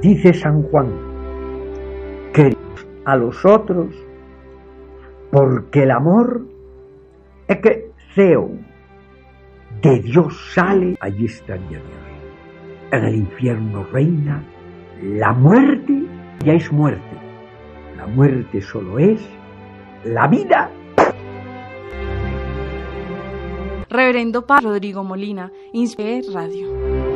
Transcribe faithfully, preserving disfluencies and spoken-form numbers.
Dice San Juan, queridos a los otros, porque el amor es que Ceo de Dios sale, allí estaría Dios. En el infierno reina la muerte, ya es muerte. La muerte solo es la vida. Reverendo Padre Rodrigo Molina, Inspire Radio.